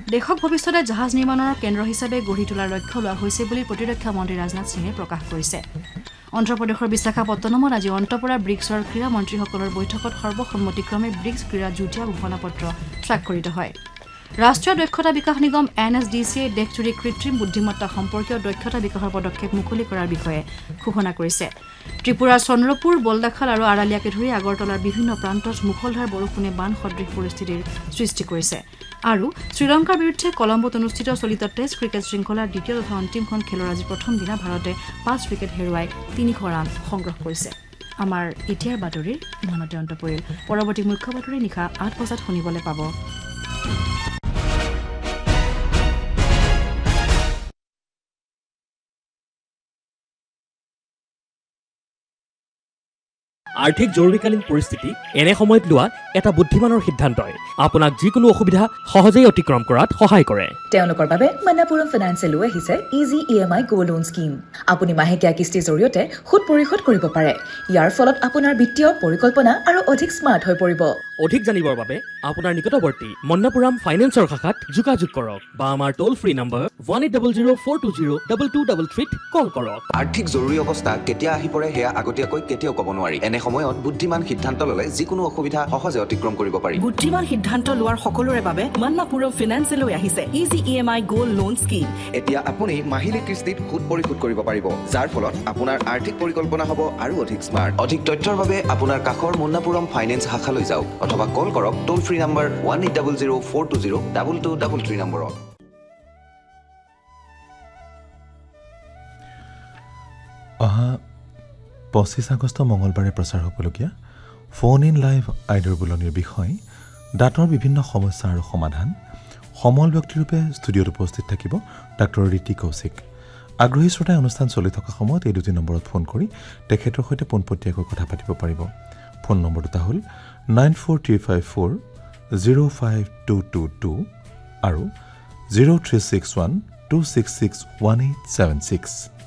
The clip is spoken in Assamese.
দেশক ভৱিষ্যতে জাহাজ নিৰ্মাণৰ কেন্দ্ৰ হিচাপে গঢ়ি তোলাৰ লক্ষ্য লোৱা হৈছে বুলি প্ৰতিৰক্ষা মন্ত্ৰী ৰাজনাথ সিঙে প্ৰকাশ কৰিছে অন্ধ্ৰপ্ৰদেশৰ বিশাখাপট্টনমত আজি অন্তঃপৰা ব্ৰিক্সৰ ক্ৰীড়া মন্ত্ৰীসকলৰ বৈঠকত সৰ্বসন্মতিক্ৰমে ব্ৰিক্স ক্ৰীড়া যুটীয়া ঘোষণাপত্ৰ স্বাক্ষৰিত হয় ৰাষ্ট্ৰীয় দক্ষতা বিকাশ নিগম NSDCয়ে দেশজুৰি কৃত্ৰিম বুদ্ধিমত্তা সম্পৰ্কীয় দক্ষতা বিকাশৰ পদক্ষেপ মুকলি কৰাৰ বিষয়ে ঘোষণা কৰিছে ত্ৰিপুৰাৰ চন্দ্ৰপুৰ বলদাখাল আৰু আৰালিয়াকে ধৰি আগৰতলাৰ বিভিন্ন প্ৰান্তত মুখলধাৰ বৰষুণে বান সদৃশ পৰিস্থিতিৰ সৃষ্টি কৰিছে আৰু শ্ৰীলংকাৰ বিৰুদ্ধে কলম্বোত অনুষ্ঠিত চলিত টেষ্ট ক্ৰিকেট শৃংখলাৰ দ্বিতীয় তথা অন্তিমখন খেলৰ আজি প্ৰথম দিনা ভাৰতে 5 উইকেট হেৰুৱাই 300 ৰান সংগ্ৰহ কৰিছে আমাৰ এতিয়াৰ বাতৰিৰ ইমানতে অন্ত পৰিল পৰৱৰ্তী মুখ্য বাতৰি নিশা 8 বজাত শুনিবলৈ পাব আৰ্থিক জৰুৰীকালীন পৰিস্থিতি এনে সময়ত লোৱা এটা বুদ্ধিমানৰ সিদ্ধান্তই আপোনাক যিকোনো অসুবিধা সহজেই অতিক্ৰম কৰাত সহায় কৰে তেওঁলোকৰ বাবে মন্নাপুৰম ফাইনেন্সে লৈ আহিছে ইজি EMI গো লোন স্কিম আপুনি মাহেকীয়া কিস্তিৰ জৰিয়তে সুদ পৰিশোধ কৰিব পাৰে ইয়াৰ ফলত আপোনাৰ বিত্তীয় পৰিকল্পনা আৰু অধিক স্মাৰ্ট হৈ পৰিব অধিক জানিবৰ বাবে আপোনাৰ নিকটৱৰ্তী মন্নাপুৰম ফাইনেন্সৰ শাখাত যোগাযোগ কৰক বা আমাৰ টোল ফ্ৰী নম্বৰ 1800420223 কল কৰক আৰ্থিক জৰুৰী অৱস্থা কেতিয়া আহি পৰে হেয়া আগতীয়াকৈ কেতিয়াও ক'ব নোৱাৰি এনে সময়ত বুদ্ধিমান সিদ্ধান্ত ললে যিকোনো অসুবিধা সহজে অতিক্ৰম কৰিব পাৰি বুদ্ধিমান সিদ্ধান্ত লোৱাৰ সকলোৰে বাবে মন্নাপুৰম ফাইনেন্সে লৈ আহিছে ইজি EMI গো লোন স্কিম এতিয়া আপুনি মাহিলী কিস্তিত সুদ পৰিশোধ কৰিব পাৰিব যাৰ ফলত আপোনাৰ আৰ্থিক পৰিকল্পনা হ'ব আৰু অধিক স্মাৰ্ট অধিক তথ্যৰ বাবে আপোনাৰ কাষৰ মন্নাপুৰম ফাইনেন্স শাখালৈ যাওক অথবা কল কৰক টোল ফ্ৰী নম্বৰ 1800420223 নম্বৰত অহা 25 আগষ্ট মঙলবাৰে প্ৰচাৰ হ'বলগীয়া ফোন ইন লাইভ আইডৰ বুলনিৰ বিষয় দাঁতৰ বিভিন্ন সমস্যা আৰু সমাধান সমল ব্যক্তিৰূপে ষ্টুডিঅ'ত উপস্থিত থাকিব ডাক্তৰ ৰীতি কৌশিক আগ্ৰহী শ্ৰোতাই অনুষ্ঠান চলি থকা সময়ত এই দুটি নম্বৰত ফোন কৰি তেখেতৰ সৈতে পোনপটীয়াকৈ কথা পাতিব পাৰিব ফোন নম্বৰ দুটা হ'ল 9435405222 আৰু 0361266186